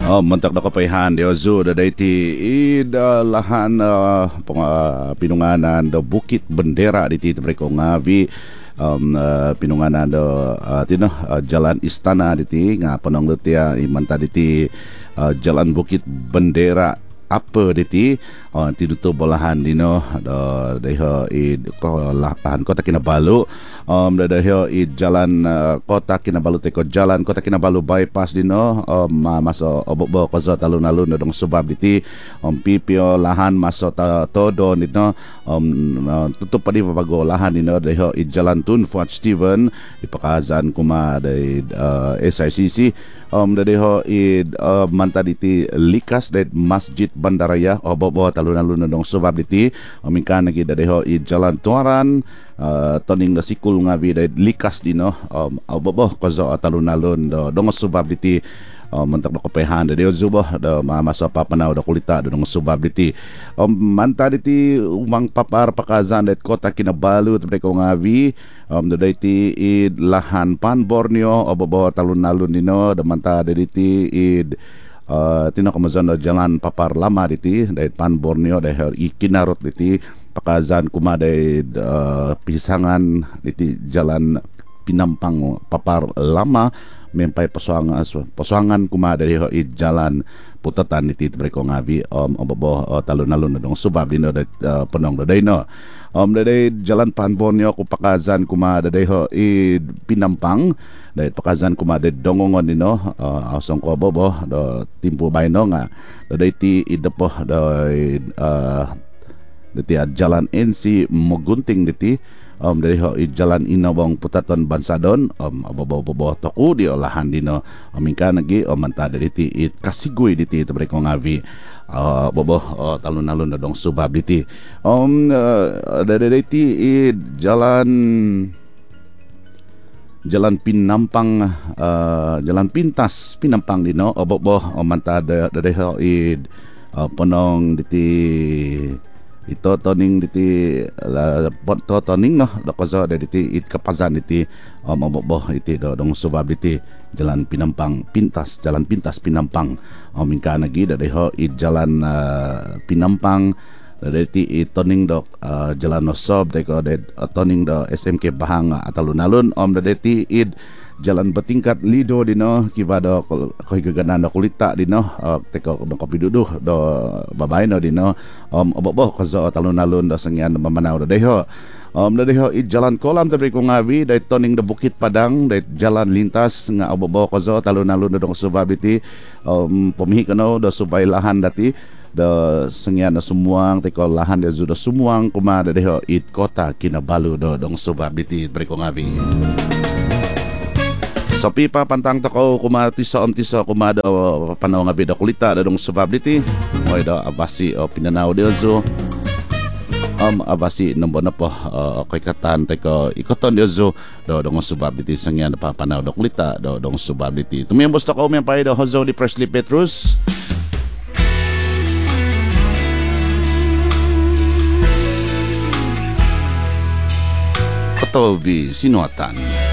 Mantak na kapayhan di Ozu da dayti lahan pinunganan da Bukit Bendera di ti mereka ngavi pinunganan da Jalan Istana di ti nga panong detia imanta di ti Jalan Bukit Bendera apa di ti tiduto bolahan dino deho lahan Kota Kinabalu deho jalan Kota Kinabalu teko jalan Kota Kinabalu bypass dino maso obo kozo talun-alun dong sebab diti pipio lahan maso todo dino tutup padi bago lahan dino deho jalan Tun Fuad Steven ipakazan kuma dari SICC deho manta diti likas dari Masjid Bandaraya obo talun-alun dong sebab diti mingkan lagi deho jalan Tuaran toning da sikul ngabi da likas dino obo kozo talun-alun dong sebab diti mentak da kopehan da deo zuboh da masa papanaw da kulita dong sebab diti manta diti umang papar pakazan da Kota Kinabalu mereka ngabi da diti lahan Pan Borneo obo talun-alun dino da manta diti tino kamazon da jalan papar lama diti da Pan Borneo da ikinarot diti pakazan kuma da pisangan diti jalan Pinampang papar lama mempai posoangan kuma dari jalan putatan diti mereka ngabi obo talun-alun dong sebab dino da penong da dino dari jalan Pan Borneo ku pakazan kuma dari Pinampang dari pakazan kuma dari dongongon dino asong ko bobo do timpu baino nga dari ti idepoh dari jalan NC Mogunting diti dari jalan Inawang Putaton Bansadon bobo toku di olahan dino mingka lagi manta dari ti kasiguy diti itu mereka ngavi bobo talun-alun dong subab diti dari ti jalan Pinampang jalan pintas Pinampang dino bobo manta dari penong diti ito toning diti toning no dokozo diti kapazan diti maboboh iti dong subab diti jalan Pinampang pintas jalan pintas Pinampang mingka lagi dari jalan Pinampang diti toning dok jalan Nosob deko toning do SMK Bahang atalun-alun diti jalan bertingkat lido dino kibado koi gaganan do kulita dino teko do kopi duduh do babay no dino obo kozo talun-alun do sengyan mamanaw do deho jalan kolam tabi ko ngawi day toning do Bukit Padang day jalan lintas nga obo kozo talun-alun do subab iti pemihi kano do subay lahan dati do sengyan do sumuang teko lahan do do sumuang kuma do deho Kota Kinabalu do dong subab iti tabi ko ngawi. So pipa pantang toko kumatiso kumada panaw nga bida kulita dadong subab diti moy da abasi pinanaw diozo abasi nombo na po kay katan teko ikoton diozo dodong subab diti sangyan papanaw da kulita dodong subab diti tumiyambos toko may pay da Jose di Presley Petrus Kotovi Sinuatan